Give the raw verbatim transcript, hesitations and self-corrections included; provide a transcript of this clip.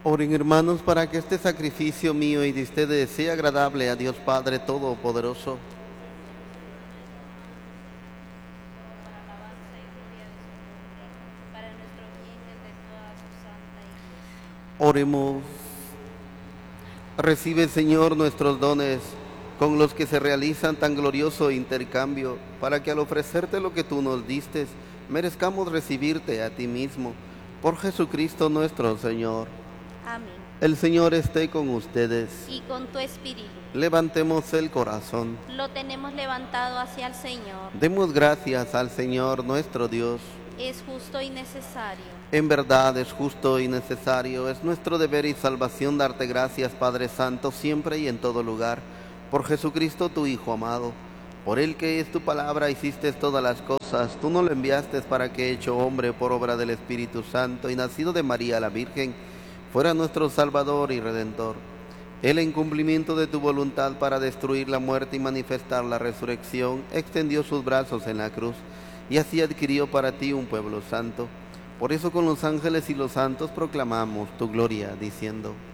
Oren, hermanos, para que este sacrificio mío y de ustedes sea agradable a Dios Padre Todopoderoso. Para alabanza y gloria de su nombre, para nuestro bien y el de toda su santa iglesia. Oremos. Recibe, Señor, nuestros dones, con los que se realizan tan glorioso intercambio, para que al ofrecerte lo que tú nos diste, merezcamos recibirte a ti mismo, por Jesucristo nuestro Señor. Amén. El Señor esté con ustedes. Y con tu espíritu. Levantemos el corazón. Lo tenemos levantado hacia el Señor. Demos gracias al Señor nuestro Dios. Es justo y necesario. En verdad es justo y necesario, es nuestro deber y salvación darte gracias, Padre Santo, siempre y en todo lugar, por Jesucristo tu Hijo amado, por el que es tu palabra hiciste todas las cosas, tú nos lo enviaste para que, hecho hombre por obra del Espíritu Santo y nacido de María la Virgen, fuera nuestro Salvador y Redentor. Él, en cumplimiento de tu voluntad para destruir la muerte y manifestar la resurrección, extendió sus brazos en la cruz, y así adquirió para ti un pueblo santo. Por eso con los ángeles y los santos proclamamos tu gloria, diciendo: